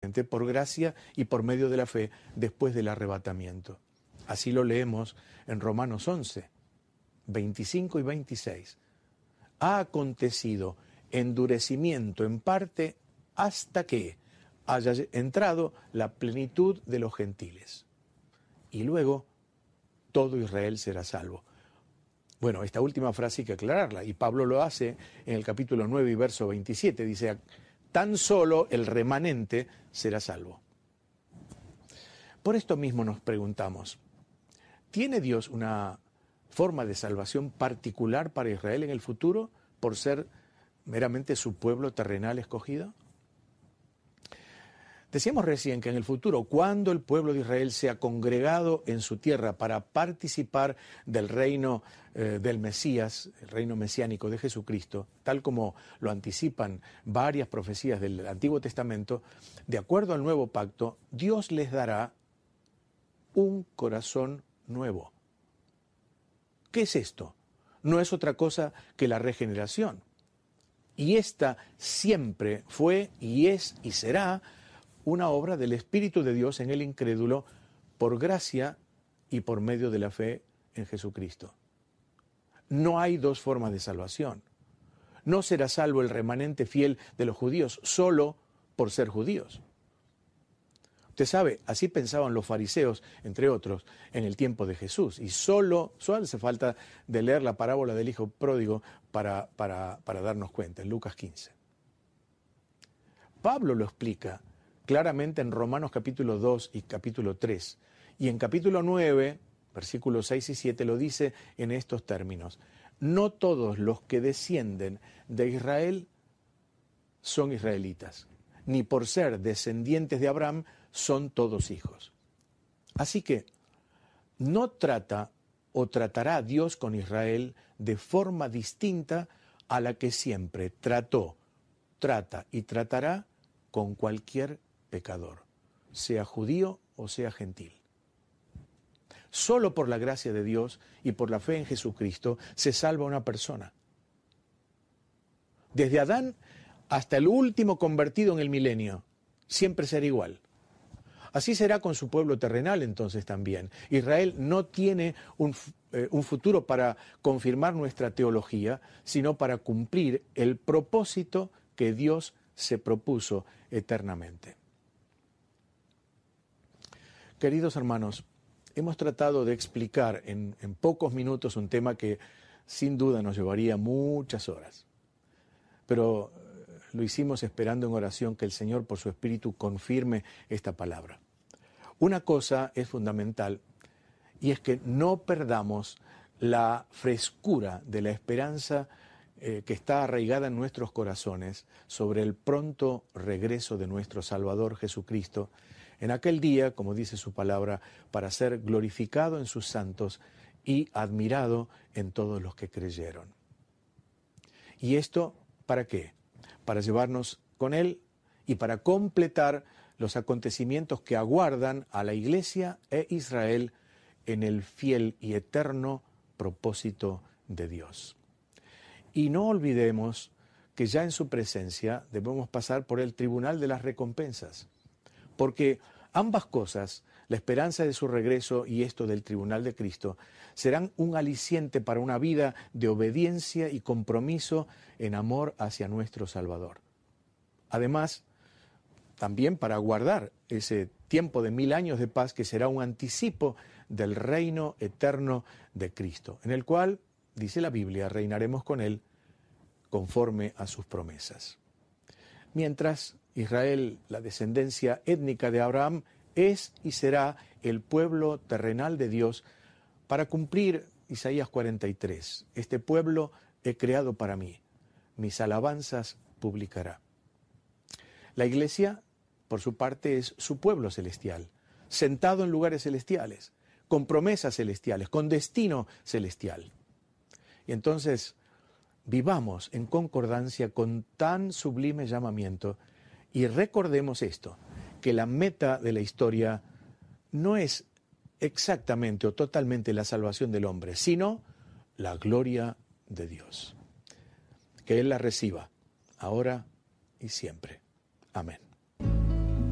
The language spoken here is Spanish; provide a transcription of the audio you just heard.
solamente por gracia y por medio de la fe después del arrebatamiento. Así lo leemos en Romanos 11, 25 y 26. Ha acontecido endurecimiento en parte hasta que haya entrado la plenitud de los gentiles. Y luego todo Israel será salvo. Bueno, esta última frase hay que aclararla, y Pablo lo hace en el capítulo 9 y verso 27. Dice, tan solo el remanente será salvo. Por esto mismo nos preguntamos, ¿tiene Dios una forma de salvación particular para Israel en el futuro por ser meramente su pueblo terrenal escogido? Decíamos recién que en el futuro, cuando el pueblo de Israel sea congregado en su tierra para participar del reino del Mesías, el reino mesiánico de Jesucristo, tal como lo anticipan varias profecías del Antiguo Testamento, de acuerdo al nuevo pacto, Dios les dará un corazón nuevo. ¿Qué es esto? No es otra cosa que la regeneración. Y esta siempre fue y es y será una obra del Espíritu de Dios en el incrédulo por gracia y por medio de la fe en Jesucristo. No hay dos formas de salvación. No será salvo el remanente fiel de los judíos solo por ser judíos. Usted sabe, así pensaban los fariseos, entre otros, en el tiempo de Jesús. Y solo hace falta de leer la parábola del hijo pródigo para darnos cuenta, en Lucas 15. Pablo lo explica claramente en Romanos capítulo 2 y capítulo 3. Y en capítulo 9, versículos 6 y 7, lo dice en estos términos. No todos los que descienden de Israel son israelitas, ni por ser descendientes de Abraham son todos hijos. Así que no trata o tratará Dios con Israel de forma distinta a la que siempre trató, trata y tratará con cualquier pecador, sea judío o sea gentil. Solo por la gracia de Dios y por la fe en Jesucristo se salva una persona. Desde Adán hasta el último convertido en el milenio, siempre será igual. Así será con su pueblo terrenal entonces también. Israel no tiene un futuro para confirmar nuestra teología, sino para cumplir el propósito que Dios se propuso eternamente. Queridos hermanos, hemos tratado de explicar en pocos minutos un tema que sin duda nos llevaría muchas horas. Pero lo hicimos esperando en oración que el Señor por su Espíritu confirme esta palabra. Una cosa es fundamental y es que no perdamos la frescura de la esperanza que está arraigada en nuestros corazones sobre el pronto regreso de nuestro Salvador Jesucristo en aquel día, como dice su palabra, para ser glorificado en sus santos y admirado en todos los que creyeron. ¿Y esto para qué? Para llevarnos con Él y para completar los acontecimientos que aguardan a la Iglesia e Israel en el fiel y eterno propósito de Dios. Y no olvidemos que ya en su presencia debemos pasar por el tribunal de las recompensas, porque ambas cosas, la esperanza de su regreso y esto del tribunal de Cristo, serán un aliciente para una vida de obediencia y compromiso en amor hacia nuestro Salvador. Además, también para guardar ese tiempo de 1000 años de paz que será un anticipo del reino eterno de Cristo, en el cual, dice la Biblia, reinaremos con Él conforme a sus promesas. Mientras Israel, la descendencia étnica de Abraham, es y será el pueblo terrenal de Dios para cumplir Isaías 43. Este pueblo he creado para mí, mis alabanzas publicará. La Iglesia, por su parte, es su pueblo celestial, sentado en lugares celestiales, con promesas celestiales, con destino celestial. Y entonces vivamos en concordancia con tan sublime llamamiento y recordemos esto, que la meta de la historia no es exactamente o totalmente la salvación del hombre, sino la gloria de Dios. Que Él la reciba, ahora y siempre. Amén.